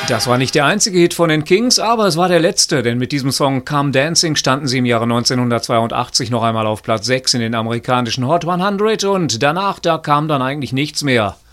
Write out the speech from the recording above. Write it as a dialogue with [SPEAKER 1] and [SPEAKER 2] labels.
[SPEAKER 1] Das war nicht der einzige Hit von den Kings, aber es war der letzte, denn mit diesem Song Come Dancing standen sie im Jahre 1982 noch einmal auf Platz 6 in den amerikanischen Hot 100 und danach, da kam dann eigentlich nichts mehr.